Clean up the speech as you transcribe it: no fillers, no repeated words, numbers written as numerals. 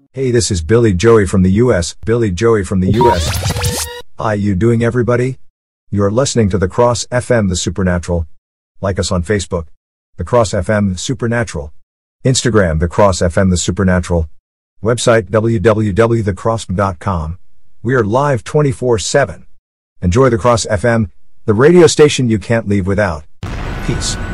Hey, this is Billy Joey from the US. Billy Joey from the US. How you doing, everybody? You're listening to The Cross FM The Supernatural. Like us on Facebook, The Cross FM The Supernatural. Instagram, The Cross FM The Supernatural. Website, www.thecross.com. We are live 24/7. Enjoy The Cross FM, the radio station you can't leave without. Peace.